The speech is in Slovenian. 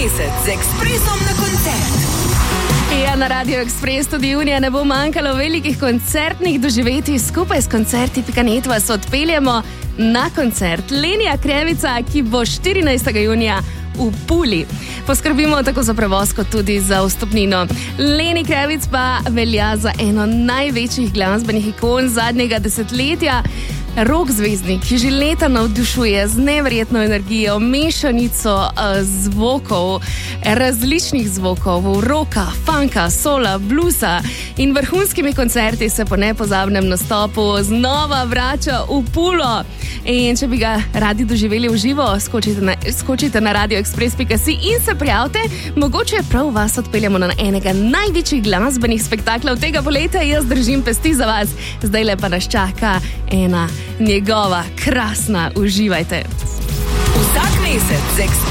mesec z Ekspresom na koncert. Ja, na Radio Ekspres tudi junija ne bo manjkalo velikih koncertnih doživetij. Skupaj s koncerti.net vas odpeljemo na koncert Lenija Krevica, ki bo 14. junija v Puli. Poskrbimo tako za prevoz kot tudi za vstopnino. Leni Krevic pa velja za eno največjih glasbenih ikon zadnjega desetletja. Rock zvezdnik, ki že leta navdušuje z neverjetno energijo, mešanico zvokov, različnih zvokov, rocka, funka, sola, bluesa in vrhunskimi koncerti se po nepozabnem nastopu znova vrača v Pulo. In če bi ga radi doživeli v živo, skočite na radioekspres.si in se prijavite. Mogoče prav vas odpeljamo na enega največjih glasbenih spektaklov tega poletja. Jaz držim pesti za vas. Zdajle pa nas čaka ena njegova krasna. Uživajte. Vsak mesec z Ekspresom.